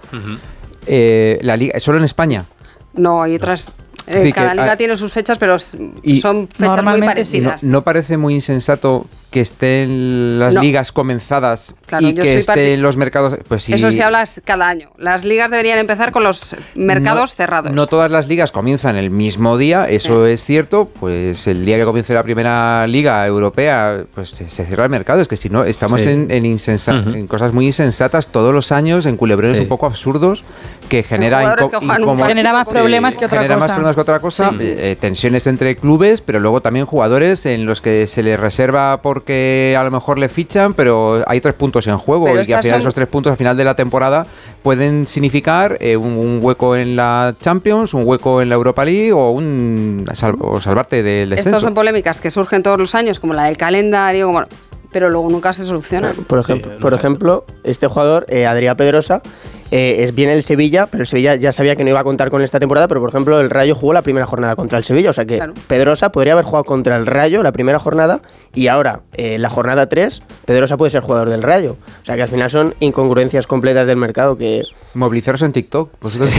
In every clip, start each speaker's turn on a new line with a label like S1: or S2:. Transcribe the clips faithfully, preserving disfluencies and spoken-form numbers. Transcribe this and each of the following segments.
S1: Uh-huh.
S2: Eh, la liga, ¿solo en España?
S3: No, hay otras... Eh,
S2: sí,
S3: cada
S2: que,
S3: liga
S2: ah,
S3: tiene sus fechas, pero
S2: y
S3: son fechas muy parecidas.
S2: No, ¿No parece muy insensato que estén las
S3: no.
S2: ligas comenzadas
S3: claro,
S2: y que estén
S3: parti-
S2: los mercados? Pues sí.
S3: Eso se habla cada año. Las ligas deberían empezar con los mercados
S2: no,
S3: cerrados.
S2: No todas las ligas comienzan el mismo día, eso sí. es cierto. Pues el día que comience la primera liga europea, pues se, se cierra el mercado. Es que si no, estamos sí. en, en, insensa- uh-huh. en cosas muy insensatas todos los años, en culebrones sí. un poco absurdos que genera, inco-
S4: que incomo- genera más problemas
S2: sí,
S4: que otra
S2: genera
S4: cosa.
S2: más problemas que otra cosa.
S4: Sí.
S2: Eh, tensiones entre clubes, pero luego también jugadores en los que se les reserva porque a lo mejor le fichan, pero hay tres puntos en juego
S3: pero
S2: y que al final son... esos tres puntos al final de la temporada pueden significar eh, un, un hueco en la Champions, un hueco en la Europa League o un sal- o salvarte del descenso.
S3: Estas son polémicas que surgen todos los años, como la del calendario, como... pero luego nunca se solucionan.
S5: Por ejemplo, sí, por ejemplo este jugador, eh, Adrià Pedrosa, eh, es bien el Sevilla, pero el Sevilla ya sabía que no iba a contar con esta temporada, pero por ejemplo el Rayo jugó la primera jornada contra el Sevilla, o sea que claro. Pedrosa podría haber jugado contra el Rayo la primera jornada y ahora, eh, la jornada tres, Pedrosa puede ser jugador del Rayo. O sea que al final son incongruencias completas del mercado que...
S2: Movilizaros en TikTok. Vosotros...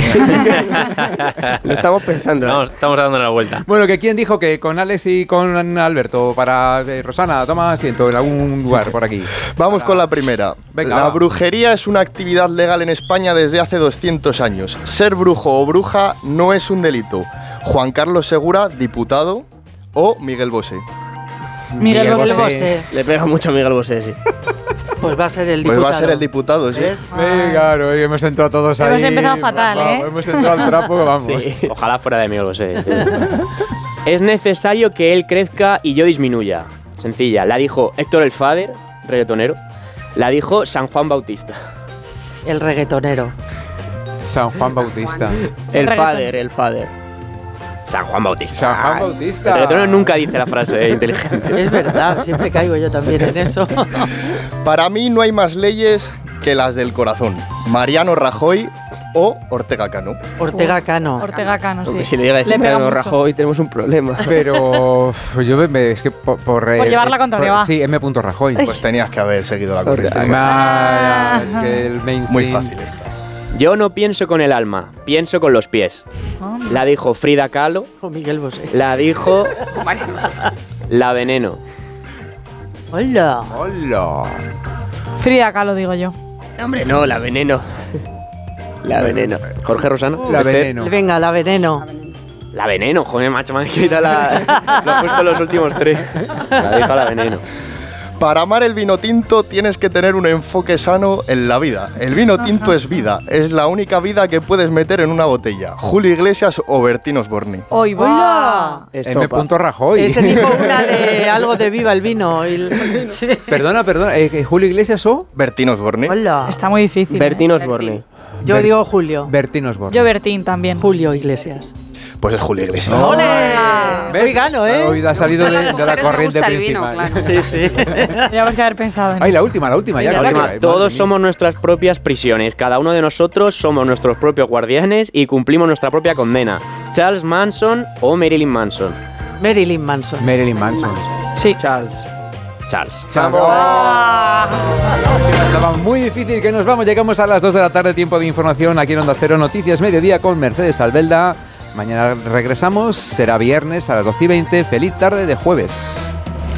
S5: Lo estamos pensando. ¿eh?
S1: Estamos, estamos dando la vuelta.
S2: Bueno, que quién dijo que con Alex y con Alberto para eh, Rosana, toma asiento en algún lugar por aquí.
S6: Vamos
S2: para...
S6: con la primera.
S2: Venga,
S6: la
S2: va.
S6: brujería es una actividad legal en España desde hace doscientos años. Ser brujo o bruja no es un delito. Juan Carlos Segura, diputado, o Miguel Bosé.
S4: Miguel, Miguel Bosé. Bosé.
S5: Le pega mucho a Miguel Bosé, sí.
S7: Pues va a ser el diputado.
S6: Pues va a ser el diputado, sí.
S2: Venga, claro, hemos entrado todos ahí.
S4: Hemos empezado fatal,
S2: vamos,
S4: ¿eh?
S2: Hemos entrado al trapo, vamos.
S1: Sí. Ojalá fuera de Miguel Bosé. Es necesario que él crezca y yo disminuya. Sencilla. La dijo Héctor el Father, reggaetonero. La dijo San Juan Bautista.
S7: El reggaetonero.
S2: San Juan Bautista.
S5: El Father, el Father.
S1: San Juan Bautista.
S2: San Juan Bautista.
S1: El reggaetonero nunca dice la frase inteligente.
S7: Es verdad, siempre caigo yo también en eso.
S6: Para mí no hay más leyes que las del corazón. Mariano Rajoy o Ortega Cano.
S7: Ortega Cano.
S4: Ortega Cano, sí.
S5: Porque si le llega a decir Mariano Rajoy tenemos un problema.
S2: Pero yo me, es que por... Por,
S4: por eh, llevar la contraria, va.
S2: Sí, M. Rajoy.
S6: Pues tenías que haber seguido la corriente.
S2: Ah, es que el mainstream...
S6: Muy fácil está.
S1: Yo no pienso con el alma, pienso con los pies. Oh, la dijo Frida Kahlo.
S7: O Miguel Bosé.
S1: La dijo... La Veneno.
S7: Hola.
S2: Hola.
S4: Frida Kahlo, digo yo.
S5: No, hombre, no, la Veneno. La Veneno.
S1: Jorge Rosano.
S2: Uh, la
S1: este.
S2: Veneno.
S7: Venga, la Veneno.
S1: La Veneno, joder, macho, me han quitado la... Lo he puesto los últimos tres. La dijo La Veneno.
S6: Para amar el vino tinto tienes que tener un enfoque sano en la vida. El vino tinto es vida, es la única vida que puedes meter en una botella. Julio Iglesias o Bertín Osborne.
S4: ¡Hoy va!
S2: M. Rajoy.
S7: Ese dijo una de algo de Viva el Vino. Y el...
S2: sí. Perdona, perdona, ¿eh, ¿Julio Iglesias o?
S6: Bertín Osborne.
S7: Hola.
S4: Está muy difícil.
S5: Bertín
S4: ¿eh?
S5: Osborne.
S7: Yo Ber- digo Julio.
S2: Bertín Osborne.
S4: Yo Bertín también.
S7: Julio Iglesias.
S6: Pues es Julio Iglesias.
S7: ¡Ole! Hoy gano, ¿eh?
S2: Hoy ha salido de, de la corriente principal.
S3: Vino, claro.
S7: Sí, sí.
S4: Teníamos que haber pensado en
S2: Ay,
S4: eso.
S2: la última, la última. Ya,
S1: la
S2: claro,
S1: última.
S2: que,
S1: Todos somos nuestras propias prisiones. Cada uno de nosotros somos nuestros propios guardianes y cumplimos nuestra propia condena. Charles Manson o Marilyn Manson.
S7: Marilyn Manson.
S2: Marilyn Manson.
S4: Sí.
S5: Charles.
S1: Charles.
S2: ¡Vamos! Estaba muy difícil que nos vamos. Llegamos a las dos de la tarde, tiempo de información aquí en Onda Cero Noticias Mediodía con Mercedes Albelda. Mañana regresamos, será viernes a las doce y veinte. Feliz tarde de jueves.